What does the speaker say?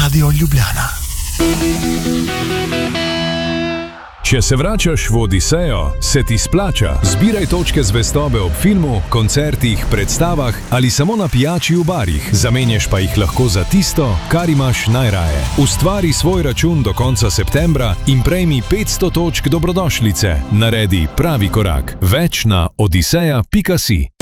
Radio Ljubljana. Če se vračaš v Odisejo, se ti splača. Zbiraj točke zvestobe ob filmu, koncertih, predstavah ali samo na pijači v barih. Zamenjaš pa jih lahko za tisto, kar imaš najraje. Ustvari svoj račun do konca septembra in prejmi 500 točk dobrodošlice. Naredi pravi korak. Več na odiseja.si.